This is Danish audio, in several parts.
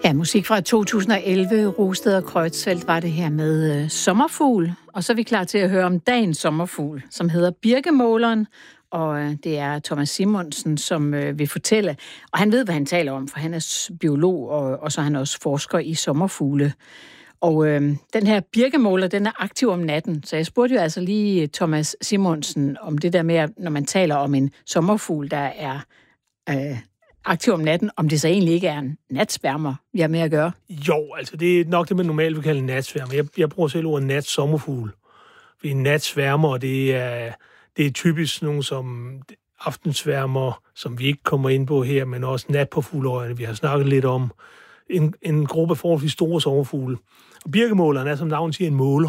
Ja, musik fra 2011. Rosted og Kreutzfeldt var det her med Sommerfugl. Og så er vi klar til at høre om dagens sommerfugl, som hedder birkemåleren. Og det er Thomas Simonsen, som vil fortælle. Og han ved, hvad han taler om, for han er biolog, og så er han også forsker i sommerfugle. Og den her birkemåler, den er aktiv om natten. Så jeg spurgte jo altså lige Thomas Simonsen om det der med, når man taler om en sommerfugl, der er aktiv om natten, om det så egentlig ikke er en natsværmer, vi har med at gøre. Jo, altså det er nok det, man normalt vil kalde en natsværmer. Jeg bruger selv ordet natsommerfugl. Fordi en natsværmer, det er typisk nogle som aftensværmer, som vi ikke kommer ind på her, men også natpåfugleøjne, vi har snakket lidt om. En gruppe forholdsvis store sommerfugle. Og birkemåleren er, som navnet siger, en måler.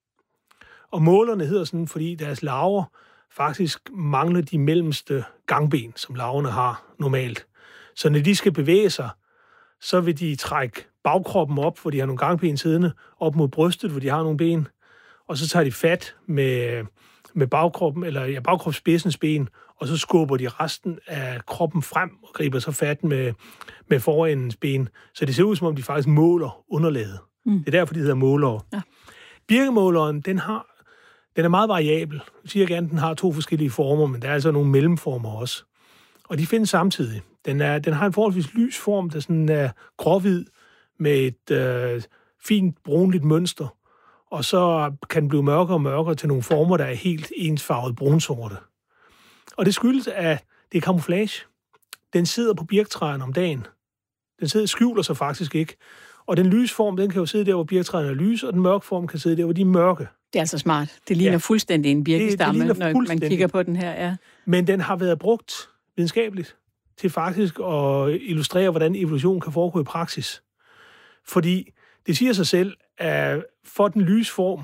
Og målerne hedder sådan, fordi deres larver faktisk mangler de mellemste gangben, som larverne har normalt. Så når de skal bevæge sig, så vil de trække bagkroppen op, hvor de har nogle gangben siddende, op mod brystet, hvor de har nogle ben. Og så tager de fat med bagkroppen, eller bagkropsspidsens ben, og så skubber de resten af kroppen frem og griber så fat med forendens ben. Så det ser ud, som om de faktisk måler underlaget. Det er derfor, de hedder målere. Ja. Birkemåleren, den er meget variabel. Jeg siger gerne, at den har 2 forskellige former, men der er altså nogle mellemformer også. Og de findes samtidig. Den har en forholdsvis lys form, der sådan er gråhvid med et fint brunligt mønster. Og så kan den blive mørkere og mørkere til nogle former, der er helt ensfarvet brunsorte. Og det skyldes, at det er camouflage. Den sidder på birktræerne om dagen. Den skjuler sig faktisk ikke. Og den lyse form, den kan jo sidde der, hvor birktræerne er lyse, og den mørke form kan sidde der, hvor de er mørke. Det er altså smart. Det ligner fuldstændig en birkestamme, når man kigger på den her. Ja. Men den har været brugt videnskabeligt til faktisk at illustrere, hvordan evolution kan foregå i praksis. Fordi det siger sig selv, at for den lyse form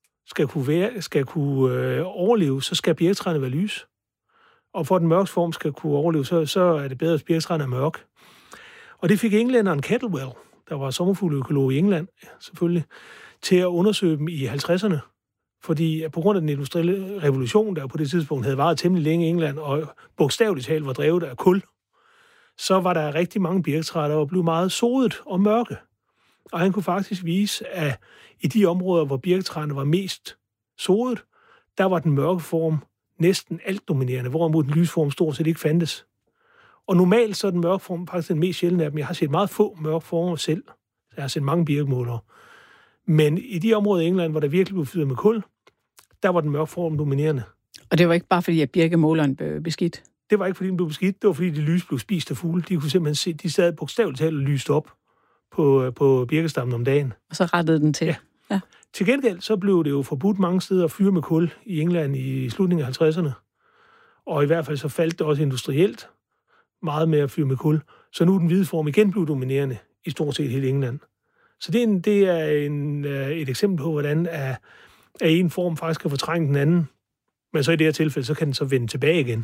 skal kunne overleve, så skal birktræerne være lys. Og for den mørke form skal kunne overleve, så er det bedre, at birktræerne er mørke. Og det fik englænderen Kettlewell, der var sommerfugleøkolog i England, selvfølgelig, til at undersøge dem i 50'erne. Fordi på grund af den industrielle revolution, der på det tidspunkt havde varet temmelig længe i England, og bogstaveligt talt var drevet af kul, så var der rigtig mange birktræer, der var blevet meget sodet og mørke. Og han kunne faktisk vise, at i de områder, hvor birketræerne var mest sodet, der var den mørke form næsten alt dominerende, hvorimod den lyse form stort set ikke fandtes. Og normalt så er den mørke form faktisk den mest sjældne af dem. Jeg har set meget få mørke former selv. Jeg har set mange birkemålere. Men i de områder i England, hvor der virkelig blev fyret med kul, der var den mørke form dominerende. Og det var ikke bare fordi, at birkemåleren blev beskidt? Det var ikke fordi, den blev beskidt. Det var fordi, de lys blev spist af fugle. De kunne simpelthen se, de sad bogstaveligt talt og lyst op på birkestammen om dagen. Og så rettede den til? Ja. Til gengæld så blev det jo forbudt mange steder at fyre med kul i England i slutningen af 50'erne. Og i hvert fald så faldt det også industrielt meget med at fyre med kul. Så nu er den hvide form igen blevet dominerende i stort set hele England. Så det er et eksempel på, hvordan at en form faktisk kan fortrænge den anden. Men så i det her tilfælde, så kan den så vende tilbage igen.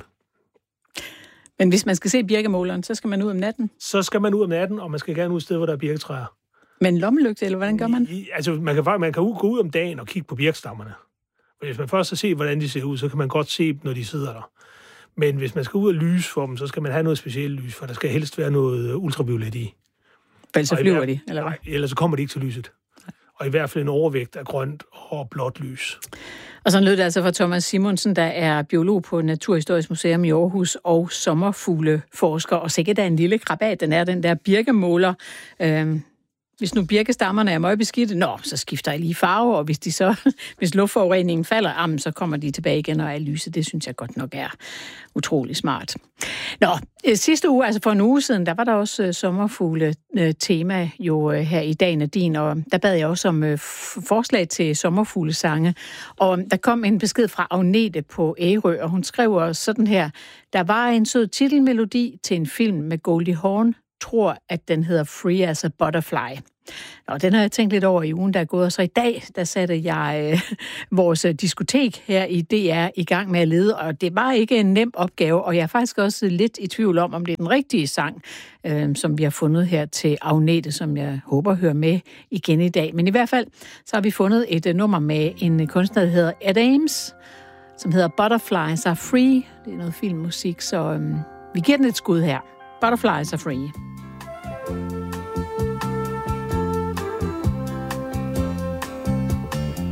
Men hvis man skal se birkemåleren, så skal man ud om natten? Så skal man ud om natten, og man skal gerne ud et sted, hvor der er birketræer. Med en lommelygte, eller hvordan gør man? Altså, man kan gå ud om dagen og kigge på birkestammerne. Og hvis man først har set, hvordan de ser ud, så kan man godt se dem, når de sidder der. Men hvis man skal ud og lyse for dem, så skal man have noget specielt lys, for der skal helst være noget ultraviolet i. Vel, så flyver de, eller hvad? Nej, ellers så kommer de ikke til lyset. Og i hvert fald en overvægt af grønt og blåt lys. Og sådan lød det altså fra Thomas Simonsen, der er biolog på Naturhistorisk Museum i Aarhus og sommerfugleforsker. Og sikkert er en lille krabat, den er den der birkemåler. Hvis nu birkestammerne er møgbeskidte, så skifter jeg lige farve, og hvis luftforureningen falder, så kommer de tilbage igen og er lyse. Det synes jeg godt nok er utrolig smart. Sidste uge, altså for en uge siden, der var der også sommerfugle-tema jo her i Dagen af Din, og der bad jeg også om forslag til sommerfuglesange. Og der kom en besked fra Agnete på Ærø, og hun skriver sådan her: Der var en sød titelmelodi til en film med Goldie Hawn, tror, at den hedder Free as a Butterfly. Den har jeg tænkt lidt over i ugen, der er gået, og så i dag, der satte jeg vores diskotek her i DR i gang med at lede, og det var ikke en nem opgave, og jeg er faktisk også lidt i tvivl om det er den rigtige sang, som vi har fundet her til Agnete, som jeg håber hører med igen i dag. Men i hvert fald, så har vi fundet et nummer med en kunstner, der hedder Ed Ames, som hedder Butterflies Are Free. Det er noget filmmusik, så vi giver den et skud her. Butterflies Are Free.